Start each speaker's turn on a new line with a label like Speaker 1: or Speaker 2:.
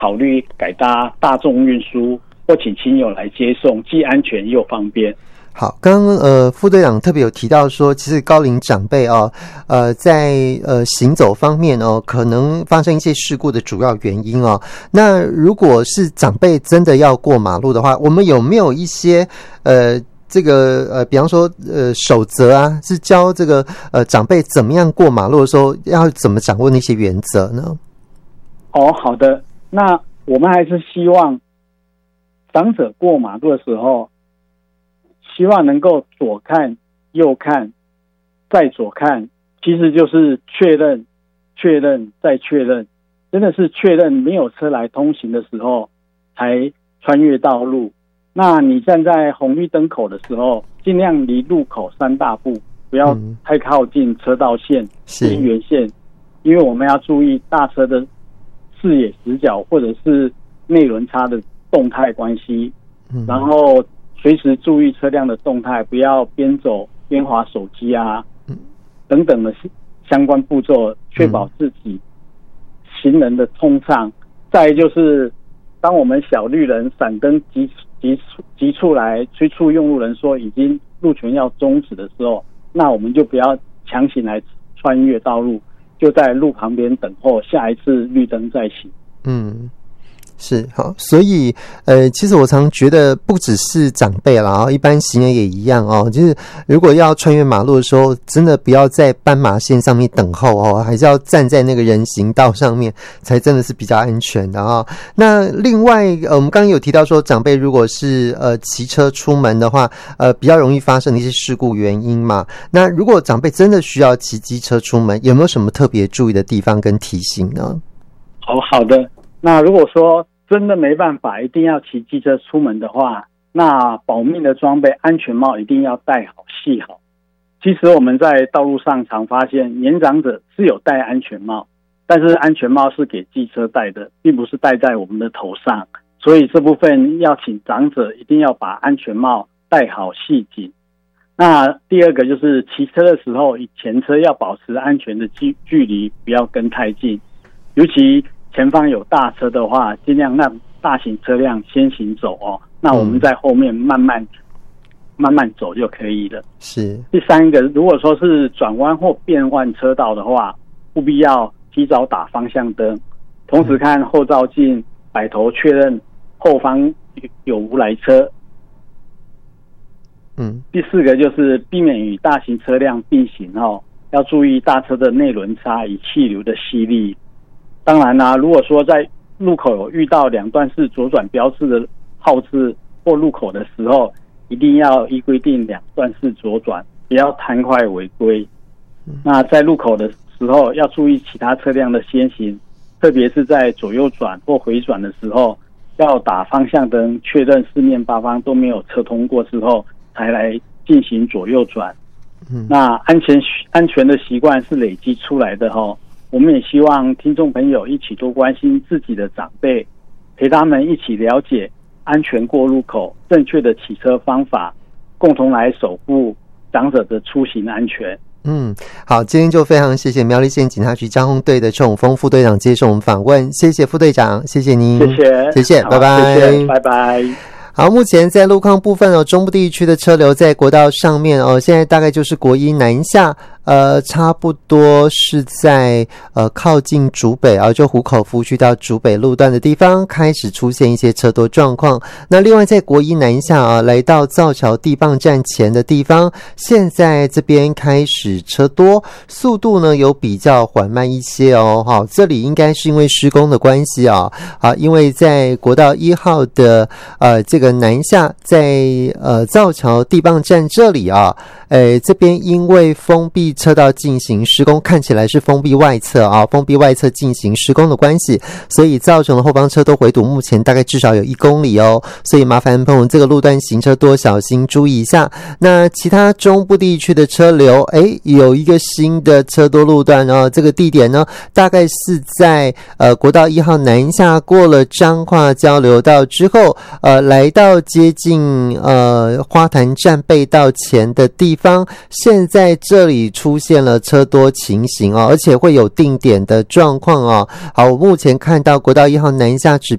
Speaker 1: 考虑改搭大众运输或请亲友来接送，既安全又方便。
Speaker 2: 好，刚刚副队长特别有提到说，其实高龄长辈在行走方面可能发生一些事故的主要原因那如果是长辈真的要过马路的话，我们有没有一些比方说守则啊，是教这个长辈怎么样过马路的时候要怎么掌握那些原则呢？
Speaker 1: 好的，那我们还是希望长者过马路的时候，希望能够左看右看再左看，其实就是确认再确认，真的是确认没有车来通行的时候才穿越道路。那你站在红绿灯口的时候，尽量离路口3大步，不要太靠近车道线、边缘线，因为我们要注意大车的视野死角或者是内轮差的动态关系，然后随时注意车辆的动态，不要边走边滑手机等等的相关步骤，确保自己行人的通畅。再来就是当我们小绿人闪灯急促来催促用路人说已经路权要终止的时候，那我们就不要强行来穿越道路，就在路旁边等候下一次绿灯再行。
Speaker 2: 是好，所以其实我常觉得不只是长辈啦，一般行人也一样就是如果要穿越马路的时候，真的不要在斑马线上面等候还是要站在那个人行道上面，才真的是比较安全的那另外我们刚刚有提到说，长辈如果是骑车出门的话，比较容易发生的一些事故原因嘛。那如果长辈真的需要骑机车出门，有没有什么特别注意的地方跟提醒呢？
Speaker 1: 好的，那如果说真的没办法一定要骑机车出门的话，那保命的装备安全帽一定要戴好系好。其实我们在道路上常发现年长者是有戴安全帽，但是安全帽是给机车戴的，并不是戴在我们的头上，所以这部分要请长者一定要把安全帽戴好系紧。那第二个就是骑车的时候，与前车要保持安全的距离，不要跟太近，尤其前方有大车的话，尽量让大型车辆先行走那我们在后面慢慢走就可以了。
Speaker 2: 是。
Speaker 1: 第三个，如果说是转弯或变换车道的话，务必要提早打方向灯，同时看后照镜，摆头确认后方有无来车。第四个就是避免与大型车辆并行要注意大车的内轮差与气流的吸力。当然如果说在路口有遇到2段式左转标志的号志或路口的时候，一定要依规定2段式左转，不要贪快违规。那在路口的时候要注意其他车辆的先行，特别是在左右转或回转的时候，要打方向灯，确认四面八方都没有车通过之后，才来进行左右转。那安全的习惯是累积出来的我们也希望听众朋友一起多关心自己的长辈，陪他们一起了解安全过路口、正确的骑车方法，共同来守护长者的出行安全。
Speaker 2: 好，今天就非常谢谢苗栗县警察局交通队的邱永丰副队长接受我们访问，谢谢副队长，谢谢您，谢谢，拜拜，
Speaker 1: 谢谢，拜拜。
Speaker 2: 好，目前在路况部分中部地区的车流在国道上面现在大概就是国一南下差不多是在靠近竹北就湖口福区到竹北路段的地方开始出现一些车多状况。那另外在国一南下来到造桥地磅站前的地方，现在这边开始车多，速度呢有比较缓慢一些好，这里应该是因为施工的关系因为在国道1号的这个南下在造桥地磅站这里这边因为封闭车道进行施工，看起来是封闭外侧封闭外侧进行施工的关系，所以造成了后方车多回堵，目前大概至少有1公里所以麻烦朋友这个路段行车多小心注意一下。那其他中部地区的车流有一个新的车多路段这个地点呢大概是在国道1号南下过了彰化交流道之后来到接近花坛站背道前的地方，现在这里出现了车多情形而且会有定点的状况好，我目前看到国道1号南下指